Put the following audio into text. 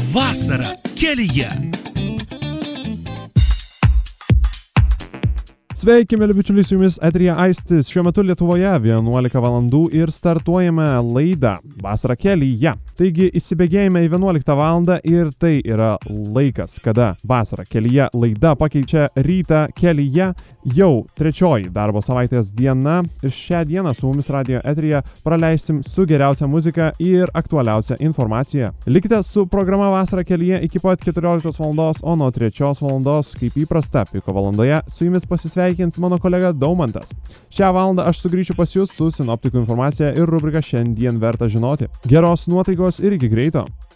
Vasara kelyje. Sveiki, mėly bičiuliai, su jumis eteryje Aistis. Šiuo metu Lietuvoje 11 valandų ir startuojame laidą Vasara kelyje. Taigi įsibėgėjame į 11 valandą ir tai yra laikas, kada Vasara kelyje laida pakeičia rytą kelyje. Jau trečioji darbo savaitės diena ir šią dieną su mumis radijo eteryje praleisim su geriausia muzika ir aktualiausia informacija. Likite su programa Vasara kelyje iki pat 14 valandos, o nuo 3 valandos, kaip įprasta, piko valandoje, su jumis pasisveikins mano kolega Daumantas. Šią valandą aš sugrįšiu pas jūs su sinoptikų informacija ir rubrika Šiandien verta žinoti. Geros nuotaikos ir iki greito.